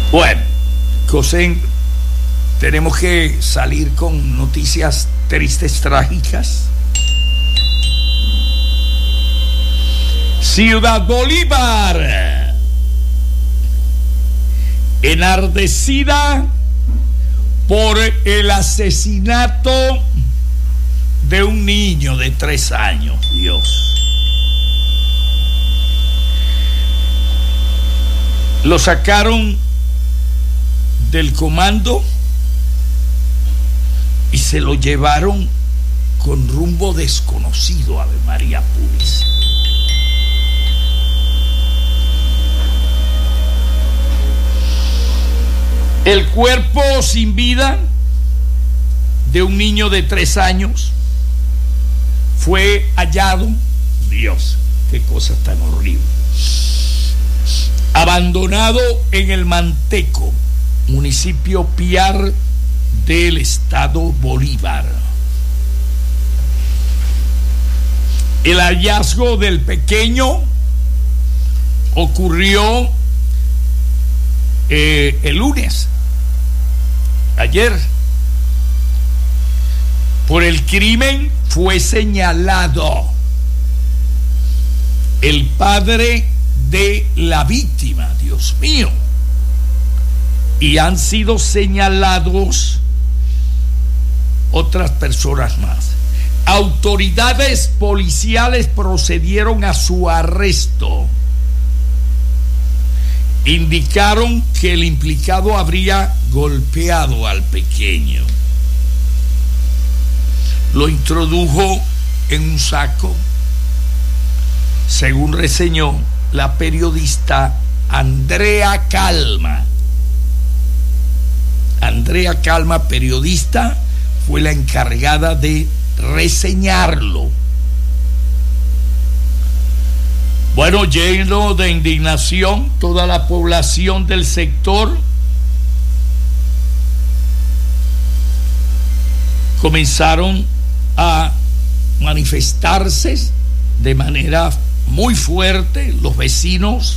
Bueno, Cosén, tenemos que salir con noticias tristes, trágicas. Ciudad Bolívar, enardecida por el asesinato de un niño de 3 años. Dios. Lo sacaron del comando y se lo llevaron con rumbo desconocido. Ave María Purísima. El cuerpo sin vida de un niño de 3 años fue hallado, Dios, qué cosa tan horrible, abandonado en el Manteco, municipio Piar del estado Bolívar. El hallazgo del pequeño ocurrió el lunes, ayer. Por el crimen fue señalado el padre de la víctima, Dios mío, y han sido señalados otras personas más. Autoridades policiales procedieron a su arresto. Indicaron que el implicado habría golpeado al pequeño. Lo introdujo en un saco, según reseñó la periodista Andrea Calma. Andrea Calma, periodista, fue la encargada de reseñarlo. Bueno, lleno de indignación, toda la población del sector comenzaron a manifestarse de manera muy fuerte, los vecinos,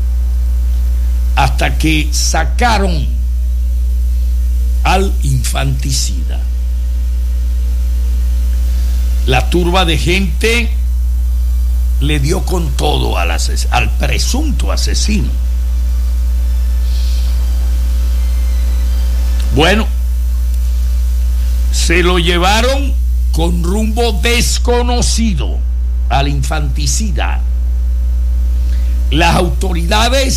hasta que sacaron al infanticida. La turba de gente le dio con todo al presunto asesino. Bueno, se lo llevaron con rumbo desconocido al infanticida. Las autoridades